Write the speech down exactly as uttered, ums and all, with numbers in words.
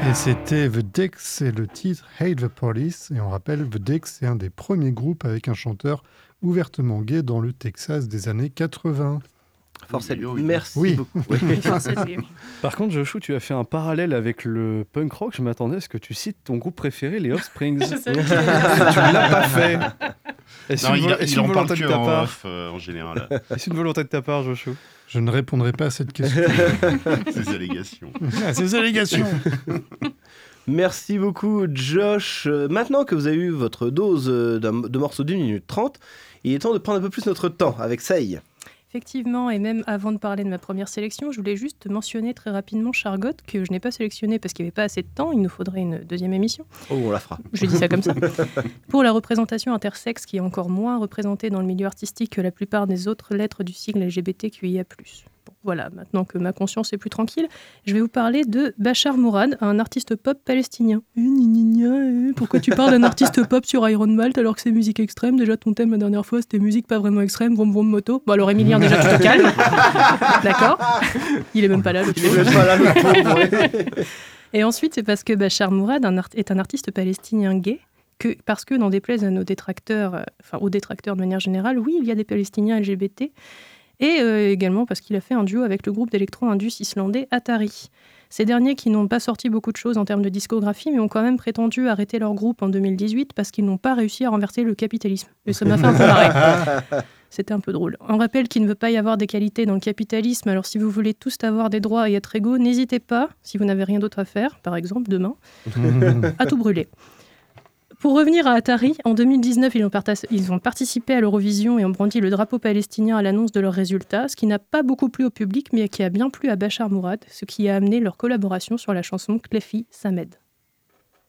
Et c'était The Dicks, c'est le titre Hate the Police. Et on rappelle, The Dicks, c'est un des premiers groupes avec un chanteur ouvertement gay dans le Texas des années quatre-vingts. Force à lui. Merci oui. beaucoup. Oui. Par contre, Joshua, tu as fait un parallèle avec le punk rock. Je m'attendais à ce que tu cites ton groupe préféré, les Offsprings. Je sais que tu ne l'as pas fait. Est-ce non, une, il, est-ce il une en parle que en part off, euh, en général. Est-ce une volonté de ta part, Joshua? Je ne répondrai pas à cette question. Ces allégations. Ah, ces allégations. Merci beaucoup, Josh. Euh, maintenant que vous avez eu votre dose de, de morceaux d'une minute trente, il est temps de prendre un peu plus notre temps avec Sei. Effectivement, et même avant de parler de ma première sélection, je voulais juste mentionner très rapidement Chargot, que je n'ai pas sélectionné parce qu'il n'y avait pas assez de temps, il nous faudrait une deuxième émission. Oh, on la fera. Je dis ça comme ça. Pour la représentation intersexe, qui est encore moins représentée dans le milieu artistique que la plupart des autres lettres du sigle L G B T Q I A plus. Bon, voilà, maintenant que ma conscience est plus tranquille, je vais vous parler de Bachar Mourad, un artiste pop palestinien. Eh, gna, gna, gna, pourquoi tu parles d'un artiste pop sur Iron Malt alors que c'est musique extrême? Déjà, ton thème la dernière fois, c'était musique pas vraiment extrême, vroom vroom moto. Bon, alors Emilien, déjà, tu te calmes. D'accord. Il est même pas là, le Il est même pas là, le pauvre. Ouais. Et ensuite, c'est parce que Bachar Mourad un art- est un artiste palestinien gay, que, parce que, n'en déplaise à nos détracteurs, euh, enfin aux détracteurs de manière générale, oui, il y a des Palestiniens L G B T, et euh, également parce qu'il a fait un duo avec le groupe d'électro-indus islandais Atari. Ces derniers qui n'ont pas sorti beaucoup de choses en termes de discographie, mais ont quand même prétendu arrêter leur groupe en deux mille dix-huit parce qu'ils n'ont pas réussi à renverser le capitalisme. Et ça m'a fait un peu marrer. C'était un peu drôle. On rappelle qu'il ne veut pas y avoir d'égalité dans le capitalisme, alors si vous voulez tous avoir des droits et être égaux, n'hésitez pas, si vous n'avez rien d'autre à faire, par exemple demain, à tout brûler. Pour revenir à Atari, en deux mille dix-neuf, ils ont, parta- ils ont participé à l'Eurovision et ont brandi le drapeau palestinien à l'annonce de leurs résultats, ce qui n'a pas beaucoup plu au public, mais qui a bien plu à Bachar Mourad, ce qui a amené leur collaboration sur la chanson Cleffi Samed.